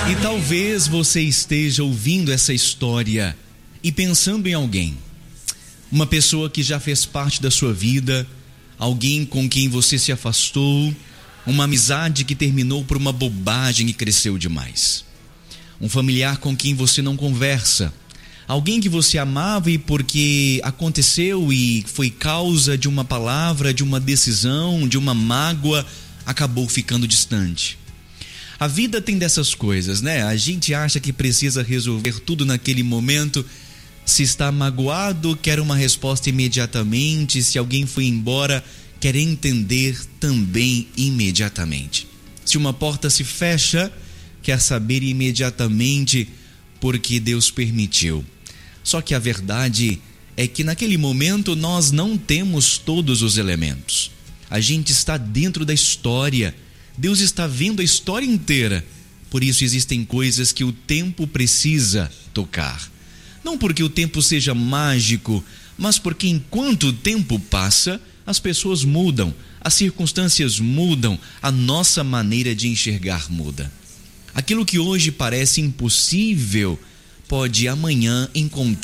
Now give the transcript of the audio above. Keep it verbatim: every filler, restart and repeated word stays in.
E talvez você esteja ouvindo essa história e pensando em alguém, uma pessoa que já fez parte da sua vida, alguém com quem você se afastou, uma amizade que terminou por uma bobagem e cresceu demais, um familiar com quem você não conversa, alguém que você amava e porque aconteceu e foi causa de uma palavra, de uma decisão, de uma mágoa, acabou ficando distante. A vida tem dessas coisas, né? A gente acha que precisa resolver tudo naquele momento. Se está magoado, quer uma resposta imediatamente. Se alguém foi embora, quer entender também imediatamente. Se uma porta se fecha, quer saber imediatamente porque Deus permitiu. Só que a verdade é que naquele momento nós não temos todos os elementos. A gente está dentro da história. Deus está vendo a história inteira. Por isso existem coisas que o tempo precisa tocar. Não porque o tempo seja mágico, mas porque enquanto o tempo passa, as pessoas mudam, as circunstâncias mudam, a nossa maneira de enxergar muda. Aquilo que hoje parece impossível pode amanhã encontrar